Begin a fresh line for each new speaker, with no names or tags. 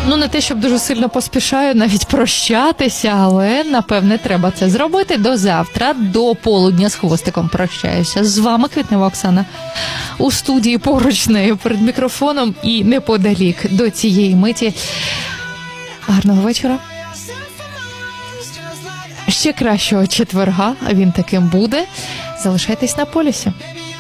Ну, не те, щоб дуже сильно поспішаю навіть прощатися, але, напевне, треба це зробити. До завтра, до полудня з хвостиком прощаюся. З вами Квітнева Оксана. У студії поруч нею перед мікрофоном і неподалік до цієї миті. Гарного вечора. Ще кращого четверга, а він таким буде. Залишайтесь на полюсі.